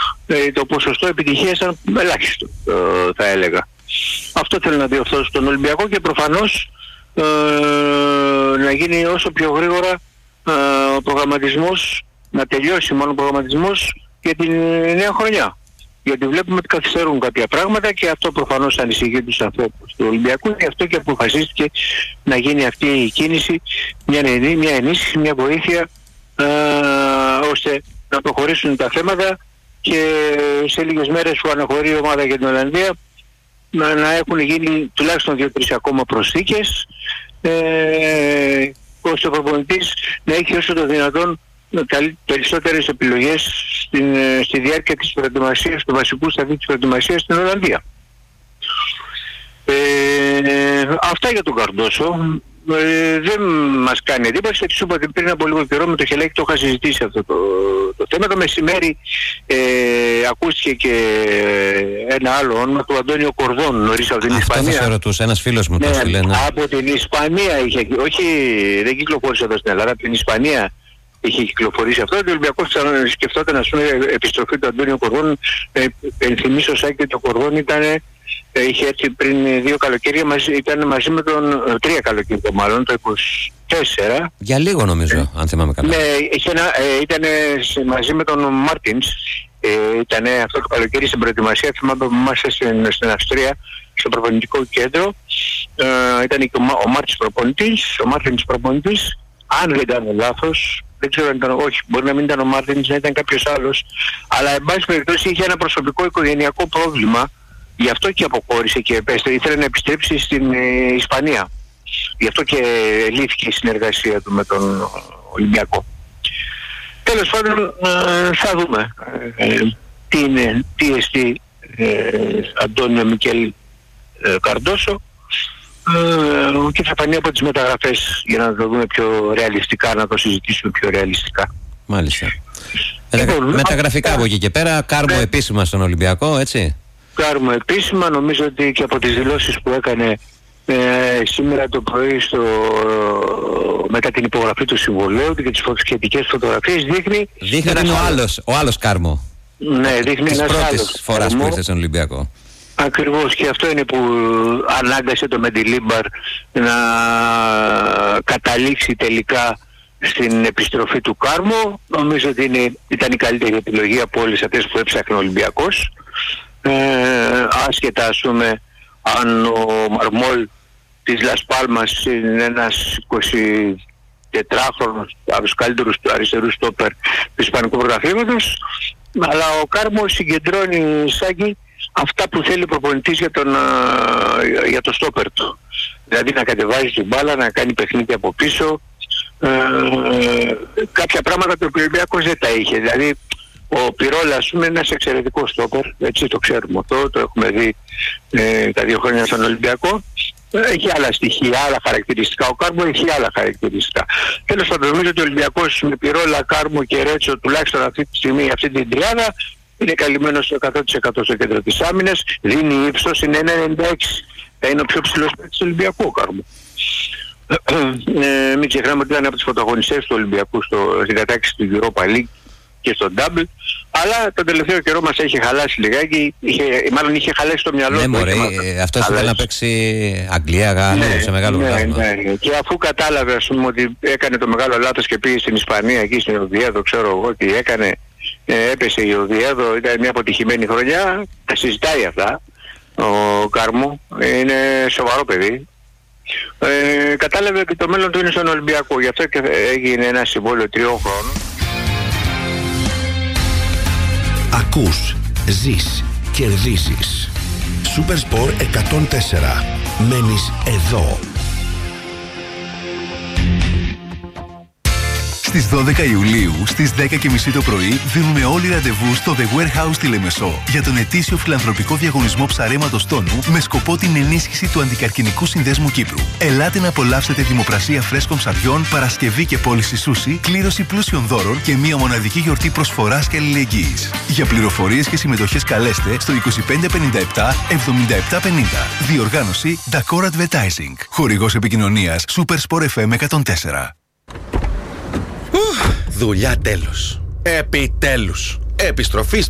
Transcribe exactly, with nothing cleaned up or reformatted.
ε, το ποσοστό επιτυχίας ήταν ελάχιστο, ε, θα έλεγα. Αυτό θέλω να διορθώσω στον Ολυμπιακό και προφανώς ε, να γίνει όσο πιο γρήγορα ε, ο προγραμματισμός, να τελειώσει μόνο ο προγραμματισμός για την νέα χρονιά. Γιατί βλέπουμε ότι καθυστερούν κάποια πράγματα και αυτό προφανώς ανησυχεί τους ανθρώπους του Ολυμπιακού, και αυτό και αποφασίστηκε να γίνει αυτή η κίνηση, μια, μια ενίσχυση, μια βοήθεια, ε, ώστε να προχωρήσουν τα θέματα και σε λίγες μέρες που αναχωρεί η ομάδα για την Ολλανδία να, να έχουν γίνει τουλάχιστον δύο-τρεις ακόμα προσθήκες, ε, ώστε ο προπονητής να έχει όσο το δυνατόν περισσότερες επιλογές στην, στη διάρκεια της προετοιμασίας, του βασικού σταδίου της προετοιμασίας στην Ολλανδία. Ε, αυτά για τον Καρντόσο. Ε, δεν μας κάνει εντύπωση, γιατί σου είπα ότι πριν από λίγο καιρό με το Χελέκη το είχα συζητήσει αυτό το, το θέμα. Το μεσημέρι ε, ακούστηκε και ένα άλλο όνομα του Αντώνιο Κορδόν νωρίς από την αυτό Ισπανία. Αυτό θα σε ρωτούσε, ένας φίλος μου το ναι, έστειλε. Ναι. Από την Ισπανία είχε, όχι δεν κυκλοφόρησε εδώ στην Ελλάδα, από την Ισπανία είχε κυκλοφορήσει αυτό. Ο Ολυμπιακός σκεφτόταν, ας πούμε, επιστροφή του Αντώνιο Κορδόν. Ε, ενθυμίσω Σάκη ότι ο Κορδόν ήταν, ε, είχε έρθει πριν δύο καλοκαίρια, μαζί, ήταν μαζί με τον, ε, τρία καλοκαίρια μάλλον, το είκοσι τέσσερα. Για λίγο νομίζω, ε, αν θυμάμαι καλά. Ναι, ε, ήταν μαζί με τον Μάρτινς. Ε, ήταν αυτό το καλοκαίρι στην προετοιμασία, θυμάμαι που είμαστε στην, στην Αυστρία, στο προπονητικό κέντρο. Ε, ήταν και ο, ο Μάρτινς προπονητής, ο Μάρτινς προπονητής, αν δεν ήταν λάθος. Δεν ξέρω αν ήταν, όχι, μπορεί να μην ήταν ο Μάρτινς, να ήταν κάποιος άλλος. Αλλά εν πάση περιπτώσει είχε ένα προσωπικό οικογενειακό πρόβλημα. Γι' αυτό και αποχώρησε και επέστρεψε. Ήθελε να επιστρέψει στην ε, Ισπανία. Γι' αυτό και λύθηκε η συνεργασία του με τον Ολυμπιακό. Τέλος πάντων, ε, θα δούμε ε, τι είναι, τι εστί ε, Αντώνιο Μικέλ ε, Καρντόσο. Uh, και θα φανεί από τις μεταγραφές για να το δούμε πιο ρεαλιστικά, να το συζητήσουμε πιο ρεαλιστικά. Μάλιστα. Μετα... Μεταγραφικά από εκεί και πέρα, Κάρμο ναι. επίσημα στον Ολυμπιακό, έτσι. Κάρμο επίσημα, νομίζω ότι και από τις δηλώσεις που έκανε ε, σήμερα το πρωί στο, μετά την υπογραφή του συμβολέου και τις σχετικές φωτογραφίες δείχνει... Δείχνει ότι είναι ο άλλος, ο άλλος Κάρμο. Ναι, δείχνει της ένας πρώτης άλλος φοράς Κάρμο. που ήρθε στον Ολυμπιακό. Ακριβώς, και αυτό είναι που ανάγκασε το Μεντιλίμπαρ να καταλήξει τελικά στην επιστροφή του Κάρμο. Νομίζω ότι είναι, ήταν η καλύτερη επιλογή από όλες αυτές που έψαχνε ο Ολυμπιακός. Ε, άσχετα, ας πούμε, αν ο Μαρμόλ της Λας Πάλμας είναι ένας εικοσιτετράχρονος από τους καλύτερους του αριστερού στόπερ του Ισπανικού πρωταθλήματος, αλλά ο Κάρμο συγκεντρώνει, Σάκη, αυτά που θέλει ο προπονητής για, τον, για το στόπερ του. Δηλαδή να κατεβάζει την μπάλα, να κάνει παιχνίδι από πίσω. Ε, κάποια πράγματα που ο Ολυμπιακός δεν τα είχε. Δηλαδή ο Πυρόλα, ας πούμε, είναι ένας εξαιρετικός στόπερ, έτσι το ξέρουμε αυτό, το έχουμε δει ε, τα δύο χρόνια στον Ολυμπιακό. Έχει άλλα στοιχεία, άλλα χαρακτηριστικά. Ο Κάρμο έχει άλλα χαρακτηριστικά. Τέλος πάντων, νομίζω ότι ο Ολυμπιακός με Πυρόλα, Κάρμο και Ρέτσο, τουλάχιστον αυτή τη στιγμή, αυτή την τριάδα, είναι καλυμμένος στο εκατό τοις εκατό στο κέντρο της άμυνας, δίνει ύψος, είναι ένα ενενήντα έξι. Θα είναι ο πιο ψηλός παίκτης του Ολυμπιακού ο Κάρμο. ε, μην ξεχνάμε ότι ήταν από τις πρωταγωνιστές του Ολυμπιακού στο, στην κατάκτηση του Europa League και στο Double, αλλά τον τελευταίο καιρό μας έχει χαλάσει λιγάκι, είχε, μάλλον είχε χαλάσει το μυαλό ναι, του. Μωρέ, αυτός ήθελε να παίξει Αγγλία, Γάλλο, ναι, σε μεγάλο ναι, πράγμα. Ναι, ναι. Και αφού κατάλαβε, ας πούμε, ότι έκανε το μεγάλο λάθος και πήγε στην Ισπανία, εκεί στην Οδιέδο, ξέρω εγώ τι έκανε, ε, έπεσε η Οδιέδο, ήταν μια αποτυχημένη χρονιά, τα συζητάει αυτά ο Κάρμο, είναι σοβαρό παιδί. Ε, κατάλαβε ότι το μέλλον του είναι στον Ολυμπιακό, γι' αυτό και έγινε ένα συμβόλαιο τριών χρόνων. Ακούς, ζεις, κερδίζεις. Supersport εκατόν τέσσερα. Μένεις εδώ. Στις δώδεκα Ιουλίου, στις δέκα και μισή το πρωί, δίνουμε όλοι ραντεβού στο The Warehouse στη Λεμεσό για τον ετήσιο φιλανθρωπικό διαγωνισμό ψαρέματος τόνου με σκοπό την ενίσχυση του Αντικαρκινικού Συνδέσμου Κύπρου. Ελάτε να απολαύσετε δημοπρασία φρέσκων ψαριών, παρασκευή και πώληση σούσι, κλήρωση πλούσιων δώρων και μία μοναδική γιορτή προσφοράς και αλληλεγγύης. Για πληροφορίες και συμμετοχές καλέστε στο είκοσι πέντε πενήντα επτά εβδομήντα επτά πενήντα. Διοργάνωση Decor Advertising. Χορηγός επικοινωνίας Supersport εφ εμ εκατόν τέσσερα. Δουλειά τέλος. Επιτέλους. Επιστροφή